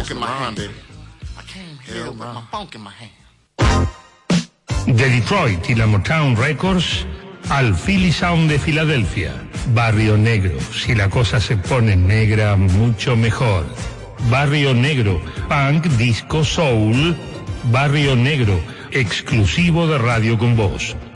funk in my hand, baby. I came here with my funk in my hand. De Detroit y la Motown Records al Philly Sound de Filadelfia. Barrio Negro, si la cosa se pone negra, mucho mejor. Barrio Negro, punk, disco, soul. Barrio Negro, exclusivo de Radio Con Voz.